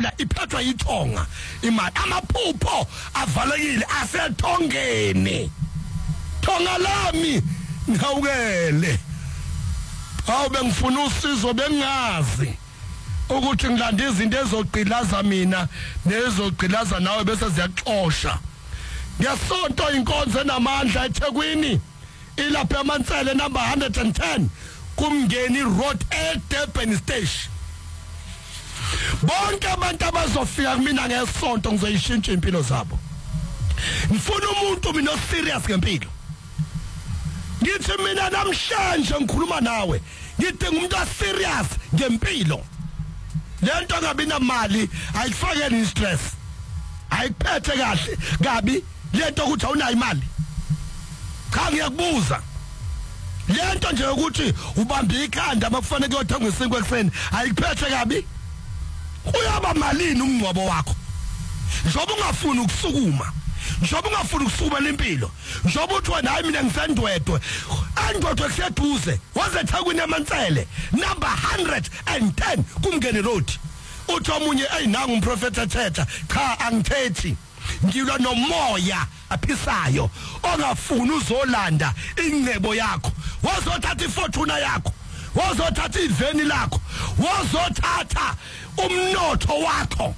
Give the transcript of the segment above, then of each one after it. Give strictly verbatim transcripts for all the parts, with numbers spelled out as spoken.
yokuqala iphethwa yithonga imali amaphupho avalekile asethongeni thonga lami ngawukele awu bengifuna usizo bengazi ukuthi ngilanda izinto ezogqilaza mina nezogqilaza nawe bese ziyaxosha ngesonto inkonzo enamandla eThekwini ilapha eMantsele number one hundred ten kumngeni road eDurban station bonke abantu abazofika kumina ngesonto ngizoyishintsha impilo zabo ngifuna umuntu mina serious ngempilo ngithi mina namhlanje ngikhuluma nawe ngidinga umuntu serious ngempilo lento ngabi namali ayifakeni stress ayiphethe kahle kabi lento ukuthi awunayo imali cha ngiyakubuza lento nje ukuthi ubambe ikhanda makufanele uyothenga isinkwe ekseni ayikuphethe kabi uyaba malini umngcwabo wakho njoba ungafuni ukusukuma njoba ungafuni ukusukuma lempilo njoba uthi wena hayi mina ngisandwedwe andwedwe kuseduze waze eThekwini eMantsele number one hundred ten kumngeni road uthi omunye ayinanga umprofeti ethetha cha angithethi ngilwa nomoya aphisayo ongafuni uzolanda ingcebo yakho wazothatha ifortuna yakho wazothatha iveni lakho wazothatha umnotho wakho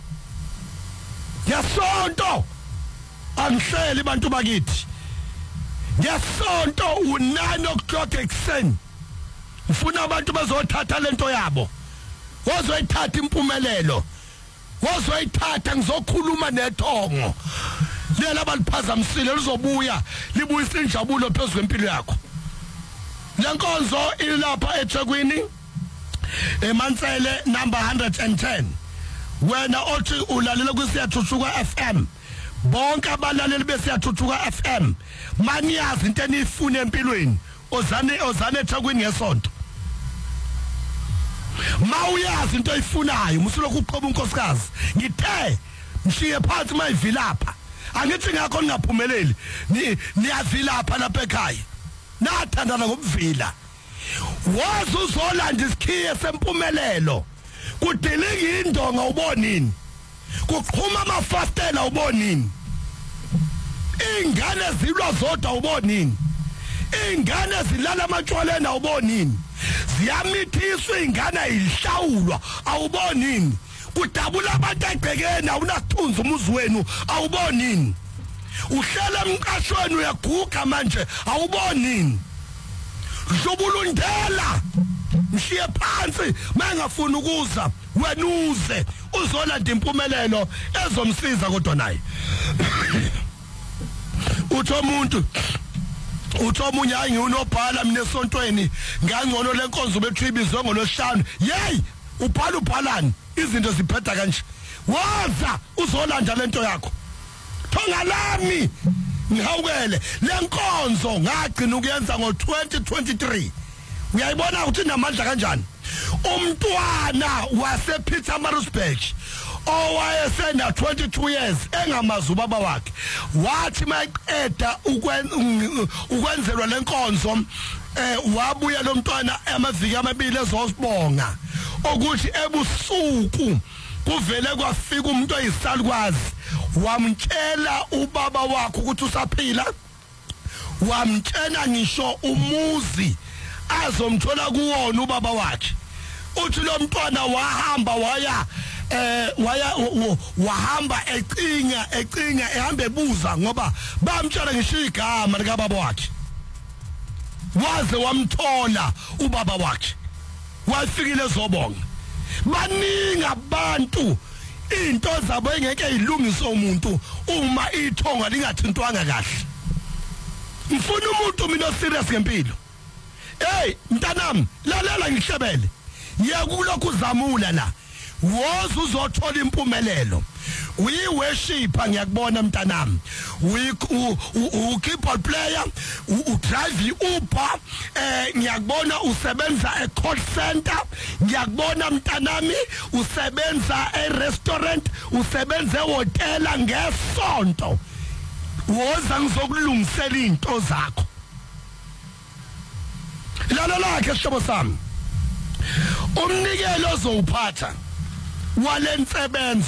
yasonto angihleli bantu bakithi yasonto u-nine o'clock ekseni ufuna abantu bazothatha lento yabo wazoyithatha impumelelo wazoyithatha ngizokhuluma nethongo lela baliphazamisile lizobuya libuyisa injabulo phezulu kwempilo yakho lenkonzo ilapha eThekwini eMantsele number one hundred ten wena othi ulalela kusiyathuthuka F M bonke abalaleli besiyathuthuka F M maniyazi into enifuna empilweni ozane ozane eThekwini ngesonto mawuyazi into oyifunayo musulokhu uqoba unkosikazi ngithe mshiye phansi mayivilapha angithi ngakho ningaphumeleli niyavilapha lapha ekhaya nathandana ngobuvila wazi uzolanda isikhiye sempumelelo kudilinga indonga ubonini kuqhuma amafastela ubonini ingane zilwa zodwa ubonini ingane zilala amatshwaleni awubonini ziyamithiswa ingane ihlawulwa awubonini kudabula abantu egcekeni awunathunza umuzi wenu awubonini uhlala emqashweni uyaguga manje awubonini zobulundela mshiye phansi mangafuna ukuza wenuze uzolanda impumelelo ezomsiza kodwa naye uthi umuntu uthi omunye ayingunobhala mina esontweni ngangcono lenkonzo bethibizwe ngolosihlanu hey ubhala ubhalani izinto ziphetha kanje waza uzolanda lento yakho thonga lami ngihawukele lenkonzo ngagcina ukuyenza ngo twenty twenty-three uyayibona ukuthi namandla kanjani umntwana wase Pietermaritzburg owayesena twenty-two years engamazi ubaba wakhe wathi mayiqeda ukwenzelwa lenkonzo eh wabuya lo mntwana amaviki amabili ezosibonga ukuthi ebusuku kuvele kwafika umuntu oyisalukwazi wamtshela ubaba wakhe ukuthi usaphila wamtshela ngisho umuzi azomthola kuwona ubaba wakhe uthi lo mntwana wahamba waya eh waya wahamba ecinga ecinga ehamba ebuza ngoba bamtshela ngisho igama lika baba wakhe waze wamthola ubaba wakhe wafikile zobonga baningi abantu into zabo engeke ilungise umuntu uma ithonga lingathintwanga kahle ngifuna umuntu mina serious ngempilo hey mntanami lalela ngihlebele yakulokhu uzamula la woza uzothola impumelelo uyi worship ngiyakubona mntanami u keyboard player u drive Uber eh ngiyakubona usebenza e call center ngiyakubona mntanami usebenza e restaurant usebenza e hotel ngesonto woza ngizokulungisela into zakho lalela ke sihlobo sami umnikelo ozowuphatha walensebenzo